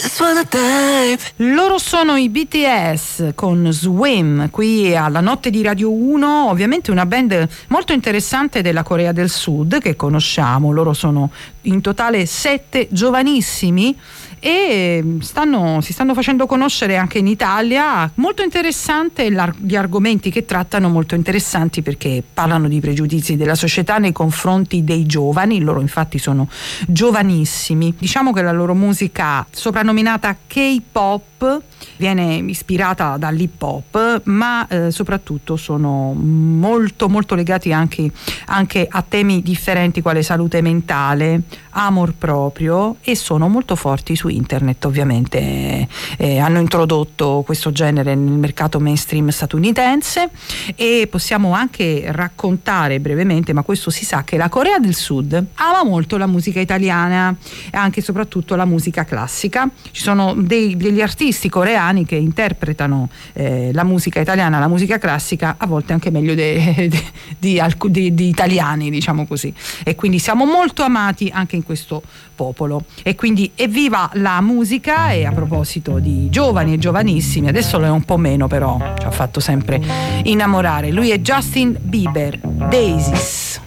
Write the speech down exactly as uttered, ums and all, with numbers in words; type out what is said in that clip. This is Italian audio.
just wanna dive. Loro sono i B T S con Swim, qui alla notte di Radio uno, ovviamente una band molto interessante della Corea del Sud che conosciamo. Loro sono in totale sette giovanissimi e stanno, si stanno facendo conoscere anche in Italia. Molto interessante, gli argomenti che trattano molto interessanti perché parlano di pregiudizi della società nei confronti dei giovani. Loro infatti sono giovanissimi. Diciamo che la loro musica, soprannominata K-pop, viene ispirata dall'hip hop, ma eh, soprattutto sono molto molto legati anche, anche a temi differenti quale salute mentale, amor proprio, e sono molto forti su internet. Ovviamente eh, hanno introdotto questo genere nel mercato mainstream statunitense e possiamo anche raccontare brevemente, ma questo si sa, che la Corea del Sud ama molto la musica italiana e anche e soprattutto la musica classica. Ci sono dei, degli artisti coreani che interpretano eh, la musica italiana, la musica classica, a volte anche meglio de, de, di, di, di italiani, diciamo così, e quindi siamo molto amati anche in questo popolo. E quindi evviva la musica. E a proposito di giovani e giovanissimi, adesso lo è un po' meno, però ci ha fatto sempre innamorare, lui è Justin Bieber, Daisies.